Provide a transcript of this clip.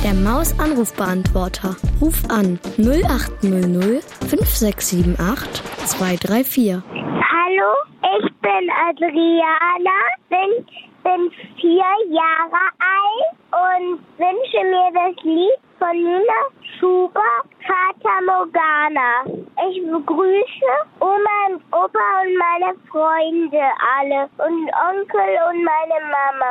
Der Maus-Anrufbeantworter. Ruf an 0800 5678 234. Hallo, ich bin Adriana, bin 4 Jahre alt und wünsche mir das Lied von Nina Chuba, Fata Morgana. Ich begrüße Oma und Opa und meine Freunde alle und Onkel und meine Mama.